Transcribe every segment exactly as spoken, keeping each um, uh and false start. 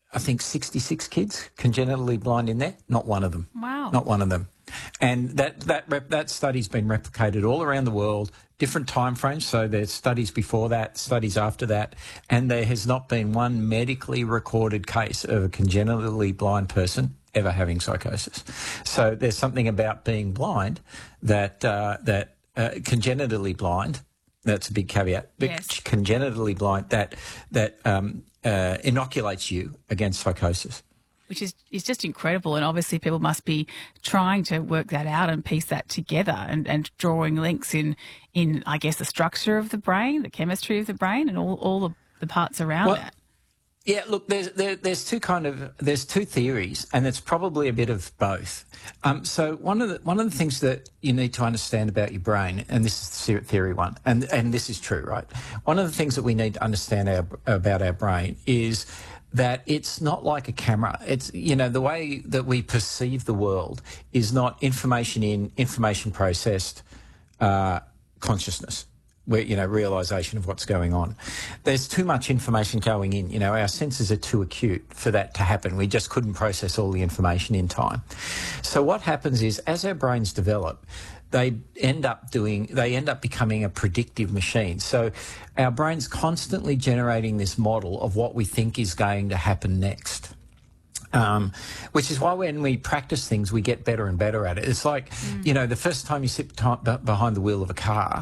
I think, sixty-six kids congenitally blind in there. Not one of them. Wow. Not one of them. And that that rep, that study's been replicated all around the world, different timeframes. So there's studies before that, studies after that, and there has not been one medically recorded case of a congenitally blind person ever having psychosis. So there's something about being blind that uh, that uh, congenitally blind. That's a big caveat. But yes. Congenitally blind that that um, uh, inoculates you against psychosis. Which is, is just incredible. And obviously people must be trying to work that out and piece that together and, and drawing links in, in, I guess, the structure of the brain, the chemistry of the brain and all, all the, the parts around well, that. Yeah, look, there's there, there's two kind of there's two theories, and it's probably a bit of both. Um, so one of the one of the things that you need to understand about your brain, and this is theory one, and and this is true, right? One of the things that we need to understand our, about our brain is that it's not like a camera. It's, you know, the way that we perceive the world is not information in, information processed, uh, consciousness. Where, you know, realisation of what's going on. There's too much information going in. You know, our senses are too acute for that to happen. We just couldn't process all the information in time. So what happens is, as our brains develop, they end up doing, they end up becoming a predictive machine. So our brain's constantly generating this model of what we think is going to happen next. Um, which is why when we practice things, we get better and better at it. It's like, mm. you know, the first time you sit behind the wheel of a car,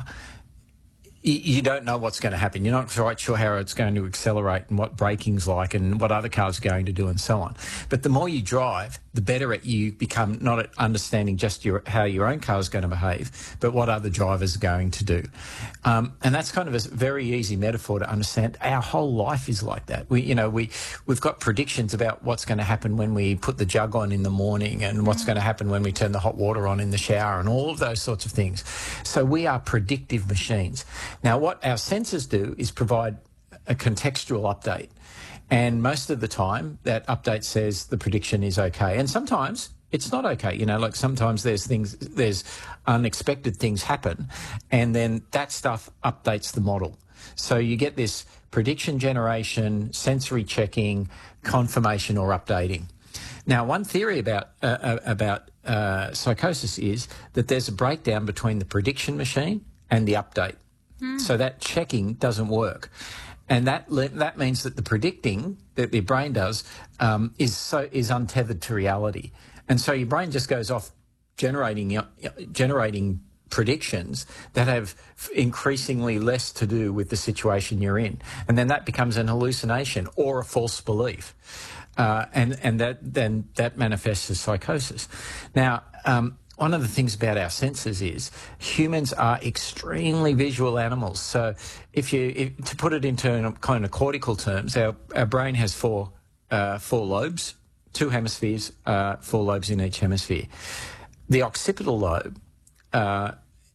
you don't know what's going to happen. You're not quite sure how it's going to accelerate and what braking's like and what other cars are going to do and so on. But the more you drive, the better at you become, not at understanding just your, how your own car is going to behave, but what other drivers are going to do. Um, and that's kind of a very easy metaphor to understand. Our whole life is like that. We, you know, we, we've got predictions about what's going to happen when we put the jug on in the morning and what's going to happen when we turn the hot water on in the shower and all of those sorts of things. So we are predictive machines. Now, what our sensors do is provide a contextual update. And most of the time, that update says the prediction is okay. And sometimes it's not okay. You know, like sometimes there's things, there's unexpected things happen, and then that stuff updates the model. So you get this prediction generation, sensory checking, confirmation or updating. Now, one theory about uh, about uh, psychosis is that there's a breakdown between the prediction machine and the update. Mm. So that checking doesn't work. And that that means that the predicting that your brain does um, is so is untethered to reality. And so your brain just goes off generating generating predictions that have increasingly less to do with the situation you're in. And then that becomes an hallucination or a false belief. Uh, and and that then that manifests as psychosis. Now, um, one of the things about our senses is humans are extremely visual animals. So if you, if, to put it into kind of cortical terms, our, our brain has four, uh, four lobes, two hemispheres, uh, four lobes in each hemisphere. The occipital lobe, uh,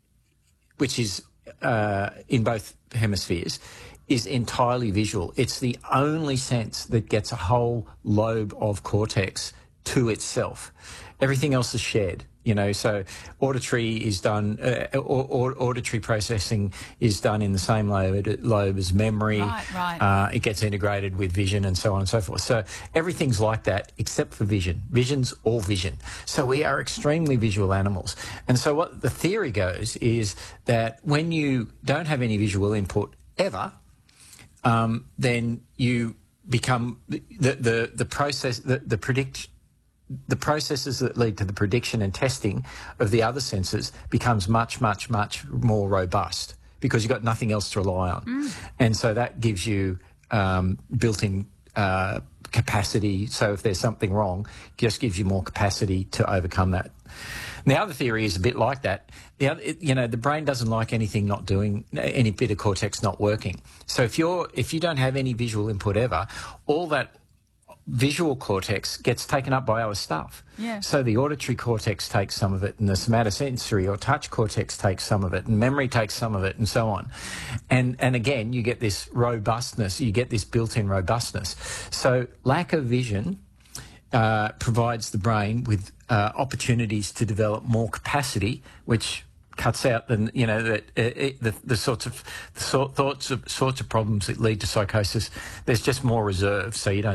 which is uh, in both hemispheres, is entirely visual. It's the only sense that gets a whole lobe of cortex to itself. Everything else is shared. You know, so auditory is done, uh, or, or, auditory processing is done in the same lobe, lobe as memory. Right, right. Uh, it gets integrated with vision and so on and so forth. So everything's like that except for vision. Vision's all vision. So we are extremely visual animals. And so what the theory goes is that when you don't have any visual input ever, um, then you become the the the process the the predict. The processes that lead to the prediction and testing of the other senses becomes much, much, much more robust because you've got nothing else to rely on. Mm. And so that gives you um, built-in uh, capacity. So if there's something wrong, it just gives you more capacity to overcome that. And the other theory is a bit like that. The other, it, you know, the brain doesn't like anything not doing, any bit of cortex not working. So if you're, if you don't have any visual input ever, all that visual cortex gets taken up by other stuff. Yeah. So the auditory cortex takes some of it, and the somatosensory or touch cortex takes some of it, and memory takes some of it, and so on. And and again, you get this robustness, you get this built-in robustness. So lack of vision uh, provides the brain with uh, opportunities to develop more capacity, which cuts out the you know the uh, the, the sorts of the sort, thoughts of sorts of problems that lead to psychosis. There's just more reserve, so you don't